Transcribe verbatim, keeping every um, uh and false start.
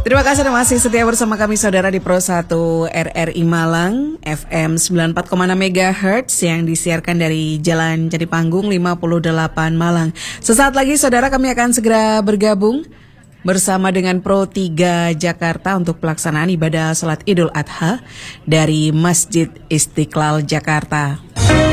Terima kasih dan masih setia bersama kami saudara di Pro satu R R I Malang F M sembilan puluh empat koma enam megahertz yang disiarkan dari Jalan Jadi Panggung lima puluh delapan Malang. Sesaat lagi saudara kami akan segera bergabung bersama dengan Pro tiga Jakarta untuk pelaksanaan ibadah salat Idul Adha dari Masjid Istiqlal Jakarta.